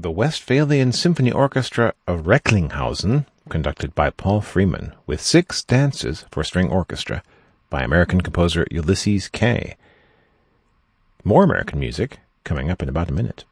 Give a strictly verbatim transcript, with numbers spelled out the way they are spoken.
the Westphalian Symphony Orchestra of Recklinghausen, conducted by Paul Freeman, with six dances for string orchestra by American composer Ulysses Kay. More American music coming up in about a minute.